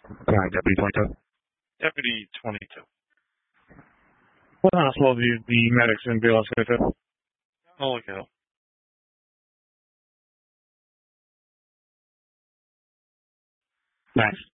All right, Deputy 22. Deputy 22. What hospital do the medics in BLS go to? I'll look it up. Thanks.